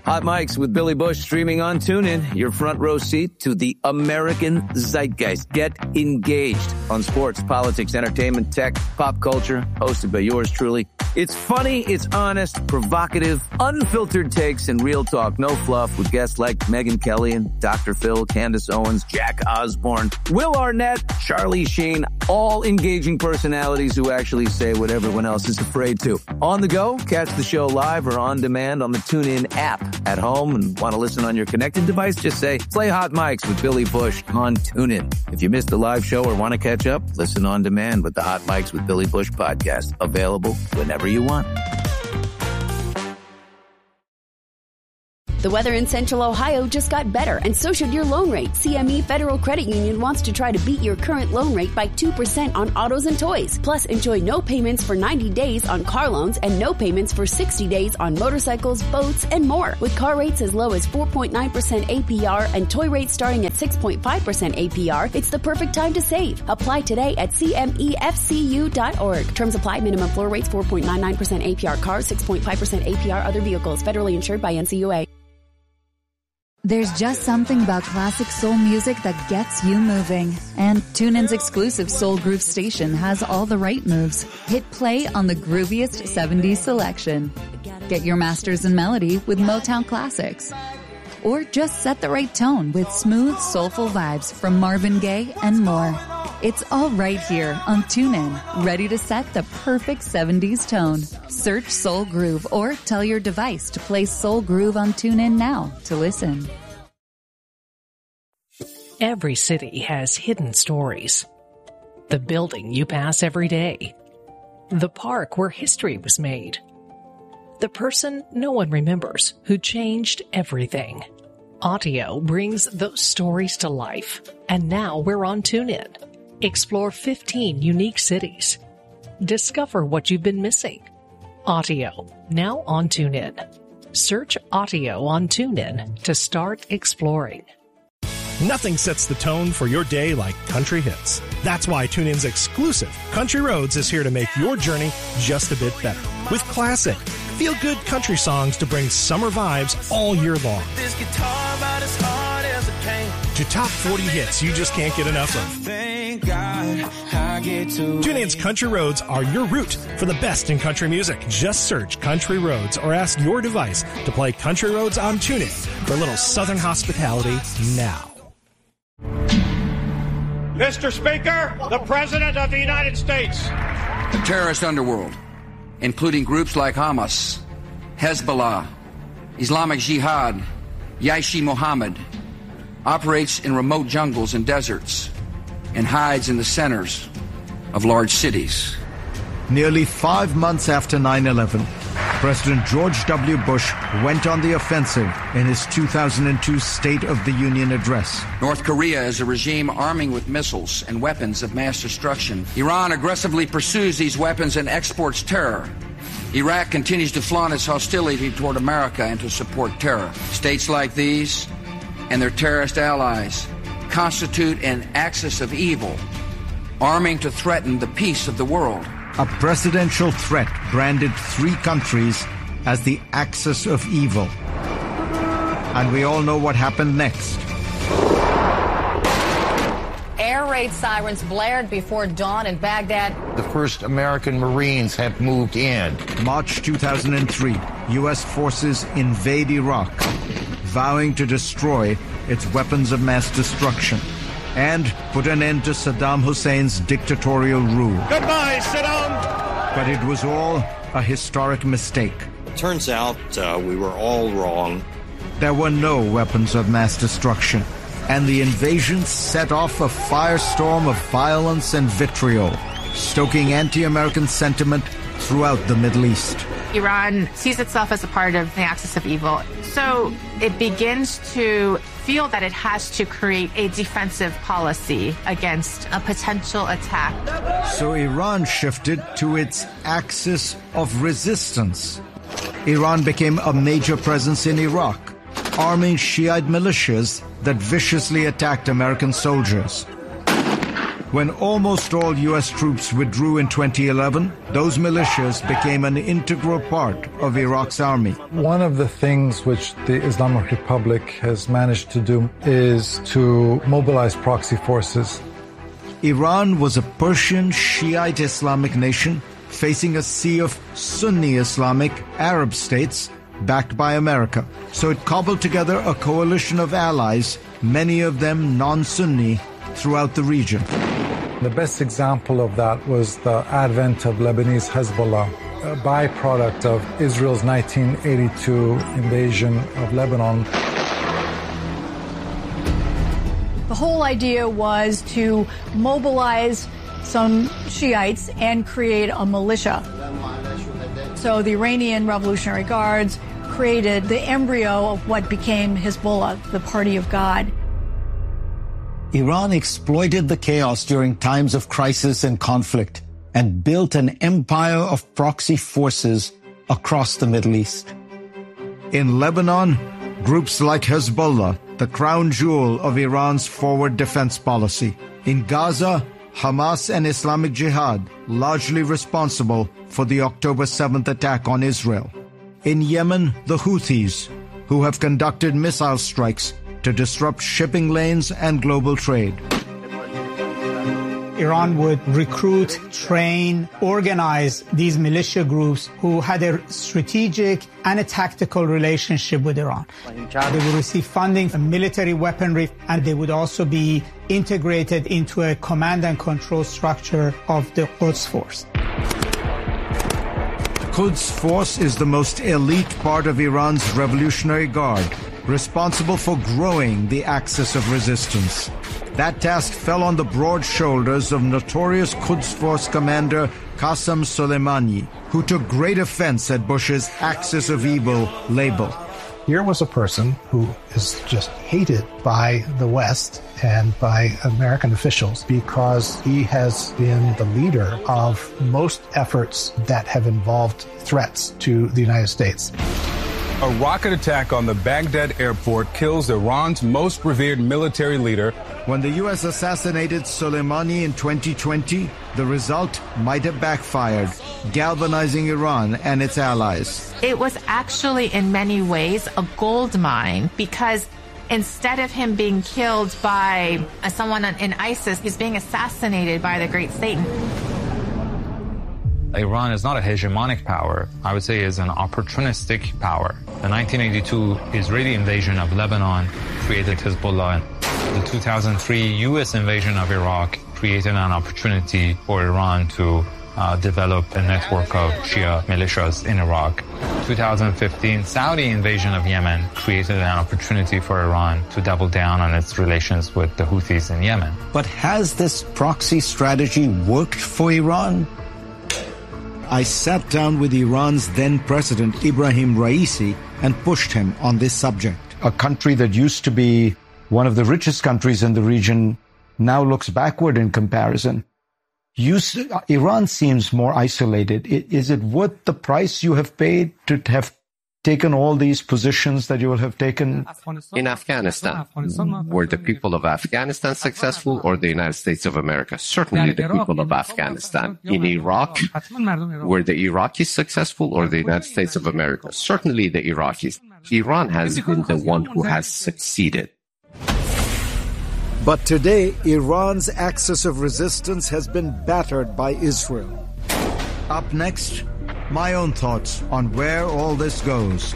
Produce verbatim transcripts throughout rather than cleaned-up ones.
Hot Mics with Billy Bush streaming on TuneIn. Your front row seat to the American zeitgeist. Get engaged on sports, politics, entertainment, tech, pop culture. Hosted by yours truly. It's funny, it's honest, provocative, unfiltered takes, and real talk. No fluff with guests like Megyn Kelly and Doctor Phil, Candace Owens, Jack Osborne, Will Arnett, Charlie Sheen. All engaging personalities who actually say what everyone else is afraid to. On the go, catch the show live or on demand on the TuneIn app. At home and want to listen on your connected device, just say, play Hot Mics with Billy Bush on TuneIn. If you missed the live show or want to catch up, listen on demand with the Hot Mics with Billy Bush podcast. Available whenever you want. The weather in Central Ohio just got better, and so should your loan rate. C M E Federal Credit Union wants to try to beat your current loan rate by two percent on autos and toys. Plus, enjoy no payments for ninety days on car loans and no payments for sixty days on motorcycles, boats, and more. With car rates as low as four point nine percent A P R and toy rates starting at six point five percent A P R, it's the perfect time to save. Apply today at C M E F C U dot org. Terms apply. Minimum floor rates four point nine nine percent A P R cars, six point five percent A P R other vehicles. Federally insured by N C U A. There's just something about classic soul music that gets you moving. And TuneIn's exclusive Soul Groove station has all the right moves. Hit play on the grooviest seventies selection. Get your masters in melody with Motown classics. Or just set the right tone with smooth, soulful vibes from Marvin Gaye and more. It's all right here on TuneIn, ready to set the perfect seventies tone. Search Soul Groove or tell your device to play Soul Groove on TuneIn now to listen. Every city has hidden stories. The building you pass every day. The park where history was made. The person no one remembers who changed everything. Audio brings those stories to life. And now we're on TuneIn. Explore fifteen unique cities. Discover what you've been missing. Audio, now on TuneIn. Search Audio on TuneIn to start exploring. Nothing sets the tone for your day like country hits. That's why TuneIn's exclusive Country Roads is here to make your journey just a bit better. With classic, feel-good country songs to bring summer vibes all year long. This guitar about as hard as it came. To top forty hits you just can't get enough of. Thank God I get to TuneIn's Country Roads are your route for the best in country music. Just search Country Roads or ask your device to play Country Roads on TuneIn for a little Southern hospitality now. Mister Speaker, the President of the United States. The terrorist underworld, including groups like Hamas, Hezbollah, Islamic Jihad, Jaish-e-Mohammed, operates in remote jungles and deserts and hides in the centers of large cities. Nearly five months after nine eleven, President George W. Bush went on the offensive in his two thousand two State of the Union address. North Korea is a regime arming with missiles and weapons of mass destruction. Iran aggressively pursues these weapons and exports terror. Iraq continues to flaunt its hostility toward America and to support terror. States like these and their terrorist allies constitute an axis of evil, arming to threaten the peace of the world. A presidential threat branded three countries as the axis of evil. And we all know what happened next. Air raid sirens blared before dawn in Baghdad. The first American Marines have moved in. March two thousand three, U S forces invade Iraq, vowing to destroy its weapons of mass destruction and put an end to Saddam Hussein's dictatorial rule. Goodbye, Saddam! But it was all a historic mistake. Turns out uh, we were all wrong. There were no weapons of mass destruction, and the invasion set off a firestorm of violence and vitriol, stoking anti-American sentiment throughout the Middle East. Iran sees itself as a part of the axis of evil, so it begins to feel that it has to create a defensive policy against a potential attack. So Iran shifted to its axis of resistance. Iran became a major presence in Iraq, arming Shiite militias that viciously attacked American soldiers. When almost all U S troops withdrew in twenty eleven, those militias became an integral part of Iraq's army. One of the things which the Islamic Republic has managed to do is to mobilize proxy forces. Iran was a Persian Shiite Islamic nation facing a sea of Sunni Islamic Arab states backed by America. So it cobbled together a coalition of allies, many of them non-Sunni, throughout the region. The best example of that was the advent of Lebanese Hezbollah, a byproduct of Israel's nineteen eighty-two invasion of Lebanon. The whole idea was to mobilize some Shiites and create a militia. So the Iranian Revolutionary Guards created the embryo of what became Hezbollah, the Party of God. Iran exploited the chaos during times of crisis and conflict and built an empire of proxy forces across the Middle East. In Lebanon, groups like Hezbollah, the crown jewel of Iran's forward defense policy. In Gaza, Hamas and Islamic Jihad, largely responsible for the October seventh attack on Israel. In Yemen, the Houthis, who have conducted missile strikes to disrupt shipping lanes and global trade. Iran would recruit, train, organize these militia groups who had a strategic and a tactical relationship with Iran. They would receive funding from military weaponry, and they would also be integrated into a command and control structure of the Quds Force. Quds Force is the most elite part of Iran's Revolutionary Guard, responsible for growing the axis of resistance. That task fell on the broad shoulders of notorious Quds Force commander Qasem Soleimani, who took great offense at Bush's Axis of Evil label. Here was a person who is just hated by the West and by American officials because he has been the leader of most efforts that have involved threats to the United States. A rocket attack on the Baghdad airport kills Iran's most revered military leader. When the U S assassinated Soleimani in twenty twenty, the result might have backfired, galvanizing Iran and its allies. It was actually, in many ways, a gold mine because instead of him being killed by someone in ISIS, he's being assassinated by the Great Satan. Iran is not a hegemonic power. I would say is an opportunistic power. The nineteen eighty-two Israeli invasion of Lebanon created Hezbollah. The two thousand three U S invasion of Iraq created an opportunity for Iran to uh, develop a network of Shia militias in Iraq. two thousand fifteen Saudi invasion of Yemen created an opportunity for Iran to double down on its relations with the Houthis in Yemen. But has this proxy strategy worked for Iran? I sat down with Iran's then president Ibrahim Raisi and pushed him on this subject. A country that used to be one of the richest countries in the region now looks backward in comparison. You, Iran seems more isolated. Is it worth the price you have paid to have taken all these positions that you will have taken? In Afghanistan, were the people of Afghanistan successful or the United States of America? Certainly the people of Afghanistan. In Iraq, were the Iraqis successful or the United States of America? Certainly the Iraqis. Iran has been the one who has succeeded. But today, Iran's axis of resistance has been battered by Israel. Up next, my own thoughts on where all this goes.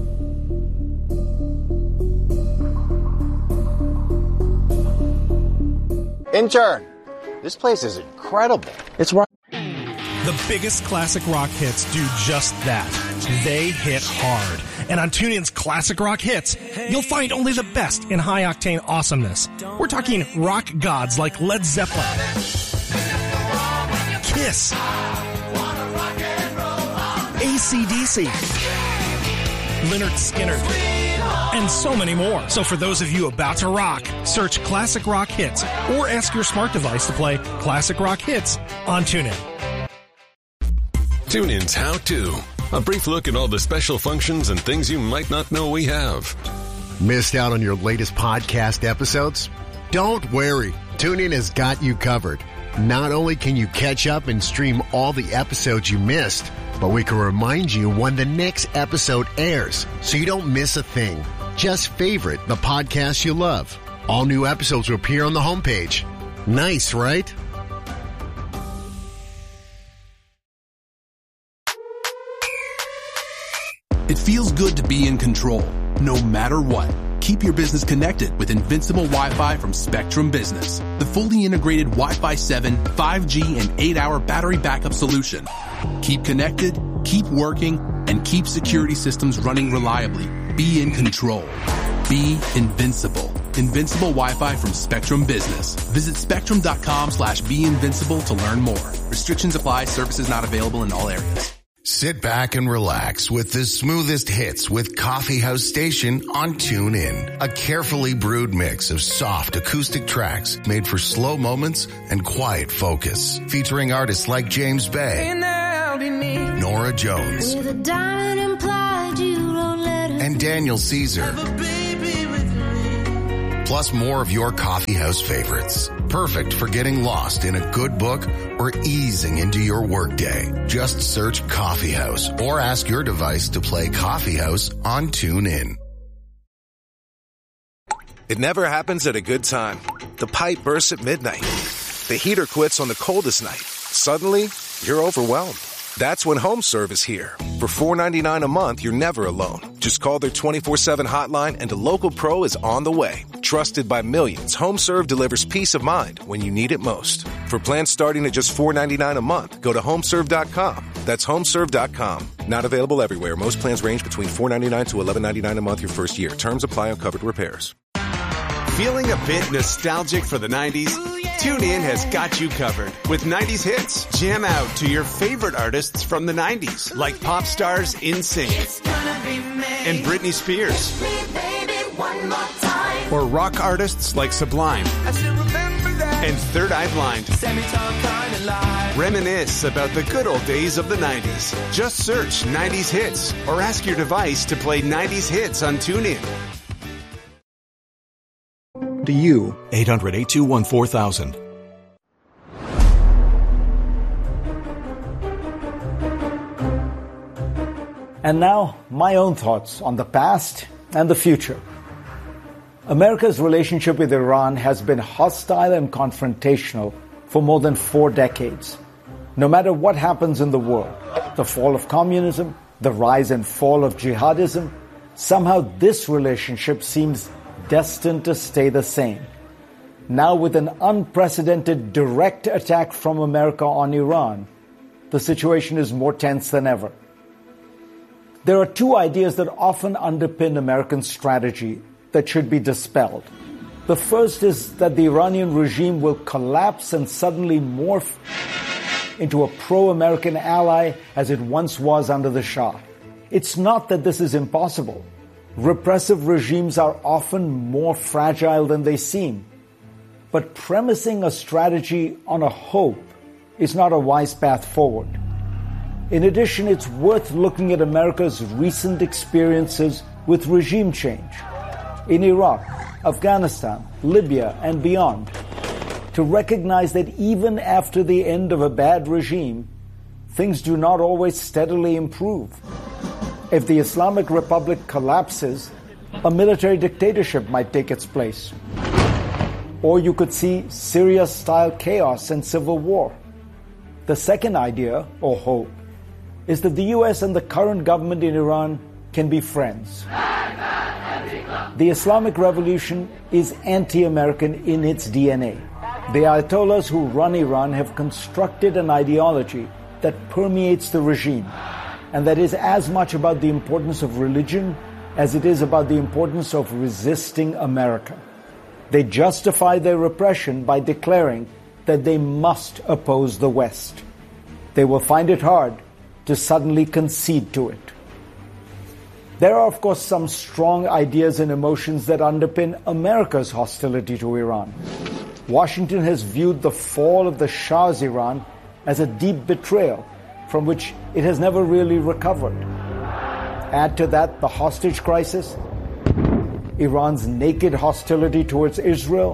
Intern, this place is incredible. It's right. The biggest classic rock hits do just that. They hit hard. And on TuneIn's Classic Rock Hits, you'll find only the best in high-octane awesomeness. We're talking rock gods like Led Zeppelin, Kiss, A C D C, Lynyrd Skynyrd, and so many more. So for those of you about to rock, search Classic Rock Hits or ask your smart device to play Classic Rock Hits on TuneIn. TuneIn's How To. A brief look at all the special functions and things you might not know we have. Missed out on your latest podcast episodes? Don't worry. TuneIn has got you covered. Not only can you catch up and stream all the episodes you missed, but we can remind you when the next episode airs so you don't miss a thing. Just favorite the podcast you love. All new episodes will appear on the homepage. Nice, right? It feels good to be in control, no matter what. Keep your business connected with Invincible Wi-Fi from Spectrum Business, the fully integrated Wi-Fi seven, five G, and eight hour battery backup solution. Keep connected, keep working, and keep security systems running reliably. Be in control. Be invincible. Invincible Wi-Fi from Spectrum Business. Visit spectrum.com slash be invincible to learn more. Restrictions apply. Services not available in all areas. Sit back and relax with the smoothest hits with Coffee House Station on TuneIn. A carefully brewed mix of soft acoustic tracks made for slow moments and quiet focus. Featuring artists like James Bay, Nora Jones, and Daniel Caesar. Plus more of your coffee house favorites. Perfect for getting lost in a good book or easing into your workday. Just search Coffee House or ask your device to play Coffee House on TuneIn. It never happens at a good time. The pipe bursts at midnight. The heater quits on the coldest night. Suddenly, you're overwhelmed. That's when HomeServe is here. For four dollars and ninety-nine cents a month, you're never alone. Just call their twenty-four seven hotline and a local pro is on the way. Trusted by millions, HomeServe delivers peace of mind when you need it most. For plans starting at just four dollars and ninety-nine cents a month, go to homeserve dot com. That's homeserve dot com. Not available everywhere. Most plans range between four dollars and ninety-nine cents to eleven dollars and ninety-nine cents a month your first year. Terms apply on covered repairs. Feeling a bit nostalgic for the nineties? TuneIn has got you covered with nineties hits. Jam out to your favorite artists from the nineties, like pop stars NSYNC and Britney Spears, or rock artists like Sublime and Third Eye Blind. Reminisce about the good old days of the nineties. Just search nineties hits or ask your device to play nineties hits on TuneIn. To you, eight hundred, eight two one, four thousand. And now, my own thoughts on the past and the future. America's relationship with Iran has been hostile and confrontational for more than four decades. No matter what happens in the world, the fall of communism, the rise and fall of jihadism, somehow this relationship seems destined to stay the same. Now, with an unprecedented direct attack from America on Iran, the situation is more tense than ever. There are two ideas that often underpin American strategy that should be dispelled. The first is that the Iranian regime will collapse and suddenly morph into a pro-American ally as it once was under the Shah. It's not that this is impossible. Repressive regimes are often more fragile than they seem. But premising a strategy on a hope is not a wise path forward. In addition, it's worth looking at America's recent experiences with regime change in Iraq, Afghanistan, Libya, and beyond, to recognize that even after the end of a bad regime, things do not always steadily improve. If the Islamic Republic collapses, a military dictatorship might take its place. Or you could see Syria-style chaos and civil war. The second idea, or hope, is that the U S and the current government in Iran can be friends. The Islamic Revolution is anti-American in its D N A. The Ayatollahs who run Iran have constructed an ideology that permeates the regime, and that is as much about the importance of religion as it is about the importance of resisting America. They justify their repression by declaring that they must oppose the West. They will find it hard to suddenly concede to it. There are, of course, some strong ideas and emotions that underpin America's hostility to Iran. Washington has viewed the fall of the Shah's Iran as a deep betrayal from which it has never really recovered. Add to that the hostage crisis, Iran's naked hostility towards Israel,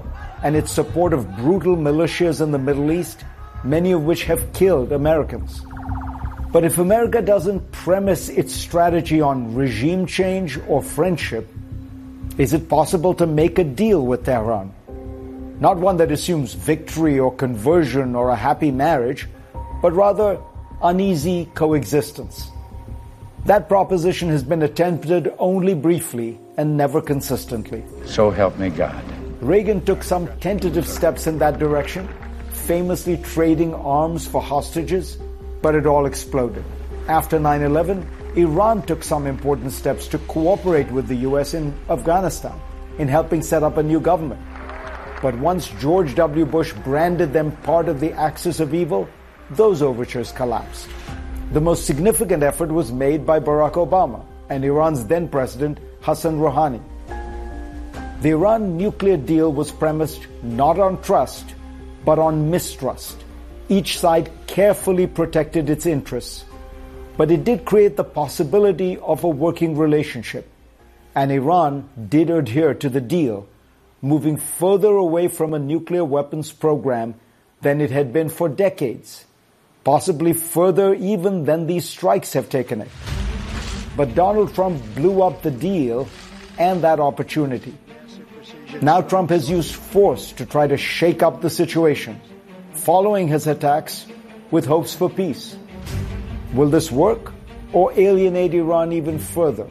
and its support of brutal militias in the Middle East, many of which have killed Americans. But if America doesn't premise its strategy on regime change or friendship, is it possible to make a deal with Tehran? Not one that assumes victory or conversion or a happy marriage, but rather uneasy coexistence. That proposition has been attempted only briefly and never consistently. So help me God. Reagan took some tentative steps in that direction, famously trading arms for hostages, but it all exploded. After nine eleven, Iran took some important steps to cooperate with the U S in Afghanistan in helping set up a new government. But once George W. Bush branded them part of the axis of evil, those overtures collapsed. The most significant effort was made by Barack Obama and Iran's then president, Hassan Rouhani. The Iran nuclear deal was premised not on trust, but on mistrust. Each side carefully protected its interests, but it did create the possibility of a working relationship, and Iran did adhere to the deal, moving further away from a nuclear weapons program than it had been for decades, possibly further even than these strikes have taken it. But Donald Trump blew up the deal and that opportunity. Now Trump has used force to try to shake up the situation, following his attacks with hopes for peace. Will this work or alienate Iran even further?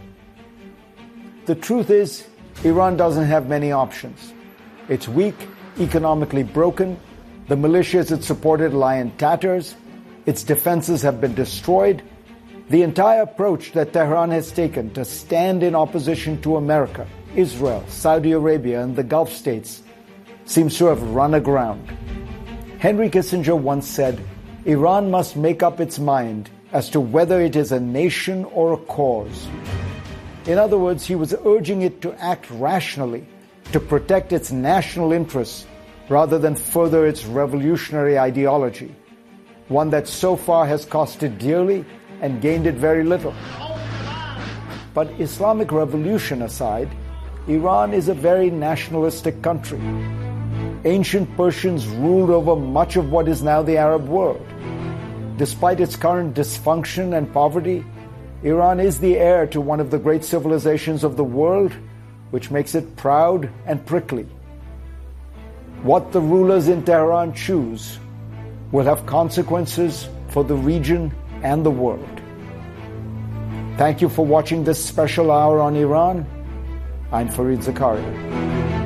The truth is, Iran doesn't have many options. It's weak, economically broken, the militias it supported lie in tatters, its defenses have been destroyed. The entire approach that Tehran has taken to stand in opposition to America, Israel, Saudi Arabia, and the Gulf states seems to have run aground. Henry Kissinger once said, Iran must make up its mind as to whether it is a nation or a cause. In other words, he was urging it to act rationally, to protect its national interests rather than further its revolutionary ideology, one that so far has cost it dearly and gained it very little. But Islamic revolution aside, Iran is a very nationalistic country. Ancient Persians ruled over much of what is now the Arab world. Despite its current dysfunction and poverty, Iran is the heir to one of the great civilizations of the world, which makes it proud and prickly. What the rulers in Tehran choose will have consequences for the region and the world. Thank you for watching this special hour on Iran. I'm Fareed Zakaria.